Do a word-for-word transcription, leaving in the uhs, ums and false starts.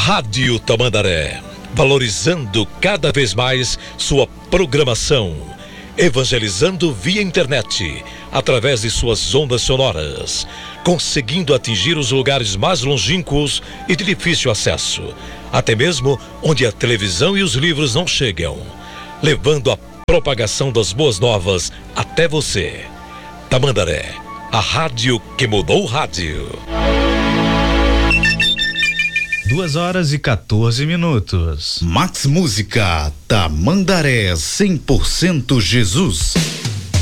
Rádio Tamandaré, valorizando cada vez mais sua programação, evangelizando via internet, através de suas ondas sonoras, conseguindo atingir os lugares mais longínquos e de difícil acesso, até mesmo onde a televisão e os livros não chegam, levando a propagação das boas novas até você. Tamandaré, a rádio que mudou o rádio. Duas horas e quatorze minutos. Max Música, Tamandaré cem por cento Jesus.